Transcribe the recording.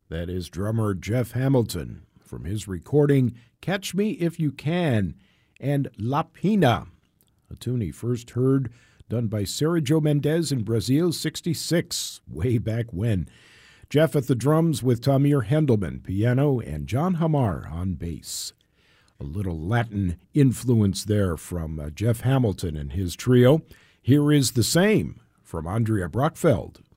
That is drummer Jeff Hamilton from his recording Catch Me If You Can and La Pina, a tune he first heard done by Sergio Mendes in Brazil '66, way back when. Jeff at the drums with Tamir Hendelman, piano, and John Hamar on bass. A little Latin influence there from Jeff Hamilton and his trio. Here is The Same from Andrea Brockfeld.